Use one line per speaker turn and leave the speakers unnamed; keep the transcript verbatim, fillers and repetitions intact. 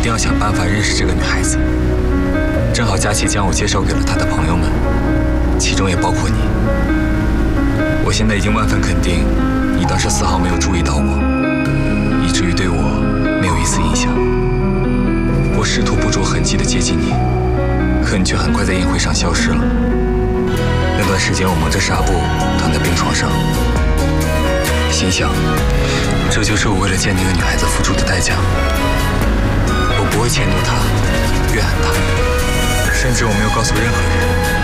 定要想办法认识这个女孩子。正好佳琪将我介绍给了她的朋友们，其中也包括你。我现在已经万分肯定，你当时丝毫没有注意到我，以至于对我没有一丝印象。我试图不着痕迹地接近你，可你却很快在宴会上消失了。那段时间，我蒙着纱布躺在病床上，心想，这就是我为了见那个女孩子付出的代价。我不会迁怒她，怨恨她，甚至我没有告诉任何人。